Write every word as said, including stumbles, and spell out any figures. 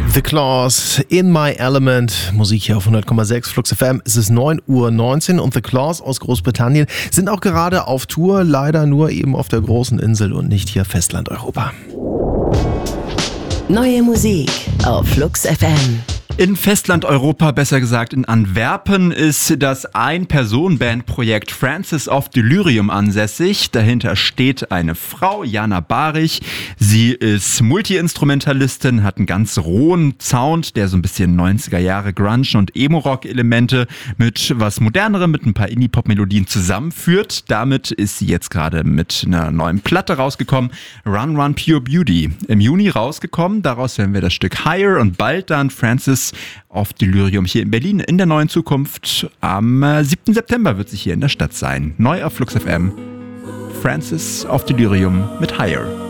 The Claws, In My Element, Musik hier auf hundert Komma sechs Flux F M. Es ist neun Uhr neunzehn und The Claws aus Großbritannien sind auch gerade auf Tour, leider nur eben auf der großen Insel und nicht hier Festland-Europa. Neue Musik auf Flux F M. In Festland-Europa, besser gesagt in Antwerpen, ist das Ein-Personen-Band-Projekt Francis of Delirium ansässig. Dahinter steht eine Frau, Jana Barich. Sie ist Multi-Instrumentalistin, hat einen ganz rohen Sound, der so ein bisschen neunziger Jahre Grunge- und Emo-Rock-Elemente mit was Modernerem, mit ein paar Indie-Pop-Melodien zusammenführt. Damit ist sie jetzt gerade mit einer neuen Platte rausgekommen, Run Run Pure Beauty. Im Juni rausgekommen, daraus hören wir das Stück Higher und bald dann Francis of Delirium hier in Berlin in der neuen Zukunft. Am siebten September wird sie hier in der Stadt sein. Neu auf Flux F M. Francis of Delirium mit Higher.